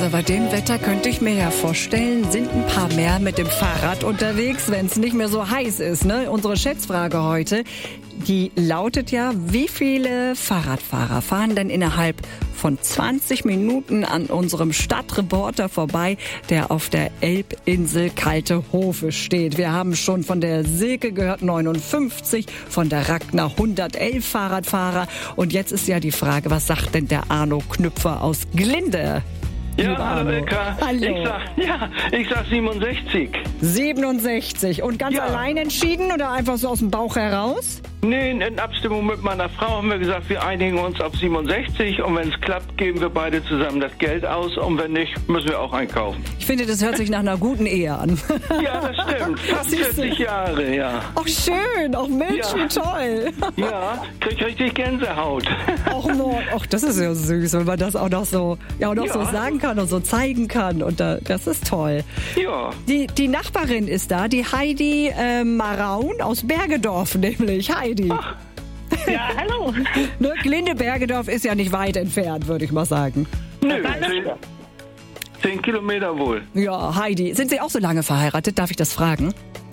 Also bei dem Wetter könnte ich mir ja vorstellen, sind ein paar mehr mit dem Fahrrad unterwegs, wenn es nicht mehr so heiß ist. Ne? Unsere Schätzfrage heute, die lautet ja, wie viele Fahrradfahrer fahren denn innerhalb von 20 Minuten an unserem Stadtreporter vorbei, der auf der Elbinsel Kalte Hofe steht. Wir haben schon von der Silke gehört, 59, von der Ragnar 111 Fahrradfahrer. Und jetzt ist ja die Frage, was sagt denn der Arno Knüpfer aus Glinde? Ja, hallo Ilka. Hallo. Ich sag 67. 67. Und ganz allein entschieden oder einfach so aus dem Bauch heraus? Nee, in Abstimmung mit meiner Frau haben wir gesagt, wir einigen uns auf 67 und wenn es klappt, geben wir beide zusammen das Geld aus und wenn nicht, müssen wir auch einkaufen. Ich finde, das hört sich nach einer guten Ehe an. Ja, das stimmt. Fast 40 Jahre, ja. Ach schön, ach Mensch, wie toll. Ja, krieg richtig Gänsehaut. Ach, das ist ja süß, wenn man das auch noch so, so sagen kann und so zeigen kann und das ist toll. Ja. Die Nachbarin ist da, die Heidi Maraun aus Bergedorf nämlich. Heidi. Ach. Ja, hallo. Ne, Glinde Bergedorf ist ja nicht weit entfernt, würde ich mal sagen. Nö, 10 Kilometer wohl. Ja, Heidi, sind Sie auch so lange verheiratet? Darf ich das fragen?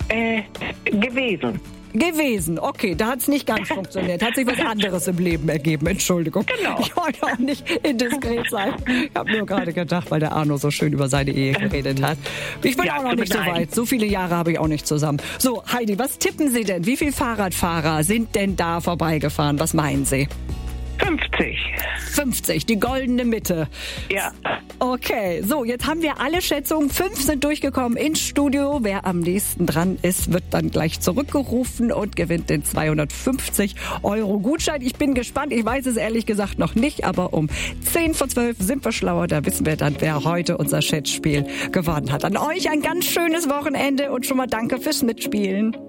Gewesen, okay, da hat es nicht ganz funktioniert. Hat sich was anderes im Leben ergeben, Entschuldigung. Genau. Ich wollte auch nicht indiskret sein. Ich habe nur gerade gedacht, weil der Arno so schön über seine Ehe geredet hat. Ich bin auch noch nicht so weit. So viele Jahre habe ich auch nicht zusammen. So, Heidi, was tippen Sie denn? Wie viele Fahrradfahrer sind denn da vorbeigefahren? Was meinen Sie? 50. 50, die goldene Mitte. Ja. Okay, so, jetzt haben wir alle Schätzungen. 5 sind durchgekommen ins Studio. Wer am nächsten dran ist, wird dann gleich zurückgerufen und gewinnt den 250 € Gutschein. Ich bin gespannt. Ich weiß es ehrlich gesagt noch nicht, aber um 10 vor 12 sind wir schlauer. Da wissen wir dann, wer heute unser Schätzspiel gewonnen hat. An euch ein ganz schönes Wochenende und schon mal danke fürs Mitspielen.